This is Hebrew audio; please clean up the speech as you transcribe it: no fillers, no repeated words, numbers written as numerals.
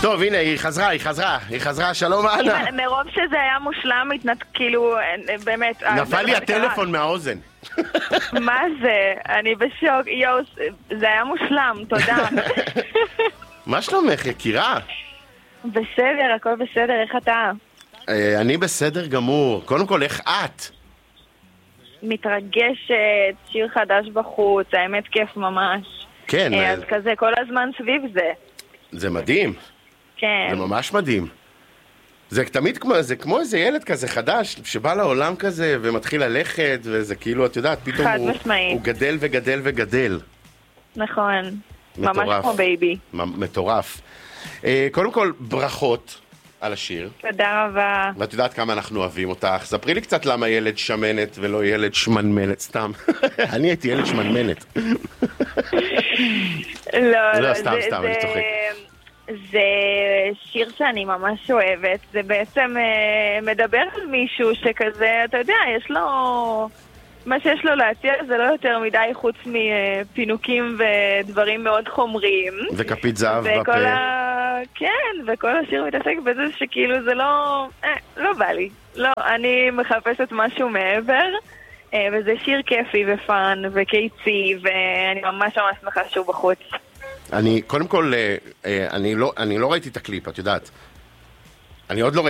טוב, הנה, היא חזרה, שלום אנה. מרוב שזה היה מושלם, כאילו, באמת... נפל לי הטלפון מהאוזן. מה זה? אני בשוק, יואו, זה היה מושלם, תודה. מה שלומך, יקירה? בסדר, הכל בסדר, איך אתה? אני בסדר גמור. קודם כל, איך את? מתרגשת, שיר חדש בחוץ, האמת כיף ממש. כן. אז כזה, כל הזמן סביב זה. זה מדהים. כן. זה ממש מדהים. זה תמיד כמו איזה ילד כזה חדש, שבא לעולם כזה ומתחיל ללכת, וזה כאילו, את יודעת, פתאום הוא גדל וגדל וגדל. נכון. ממש כמו בייבי. מטורף. קודם כל, ברכות על השיר. תודה רבה. ואת יודעת כמה אנחנו אוהבים אותך. ספרי לי קצת למה ילד שמנת ולא ילד שמנמנת, סתם. אני הייתי ילד שמנמנת. לא, סתם, אני צוחק. זה שיר שאני ממש אוהבת. זה בעצם מדבר על מישהו שכזה, אתה יודע, יש לו... מה שיש לו להציע זה לא יותר מדי חוץ מפינוקים ודברים מאוד חומריים. וכפית זהב בפה. כן, וכל השיר מתעסק בזה שכאילו זה לא בא לי. לא, אני מחפשת משהו מעבר, וזה שיר כיפי ופן וקיצי, ואני ממש ממש שמחה שהוא בחוץ. קודם כל, אני לא ראיתי את הקליפ, את יודעת. אני עוד לא ראיתי.